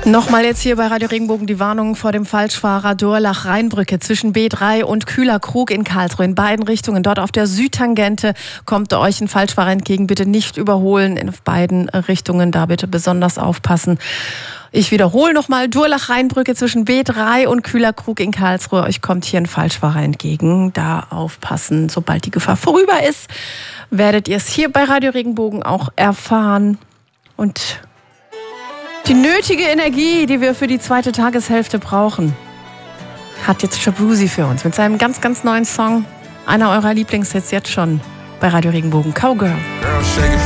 Nochmal jetzt hier bei Radio Regenbogen die Warnung vor dem Falschfahrer Durlach-Rheinbrücke zwischen B3 und Kühlerkrug in Karlsruhe. In beiden Richtungen. Dort auf der Südtangente kommt euch ein Falschfahrer entgegen. Bitte nicht überholen in beiden Richtungen. Da bitte besonders aufpassen. Ich wiederhole nochmal, Durlach-Rheinbrücke zwischen B3 und Kühlerkrug in Karlsruhe. Euch kommt hier ein Falschfahrer entgegen. Da aufpassen. Sobald die Gefahr vorüber ist, werdet ihr es hier bei Radio Regenbogen auch erfahren. Und die nötige Energie, die wir für die zweite Tageshälfte brauchen, hat jetzt Shaboozey für uns mit seinem ganz, ganz neuen Song. Einer eurer Lieblingshits jetzt schon bei Radio Regenbogen, Cowgirl.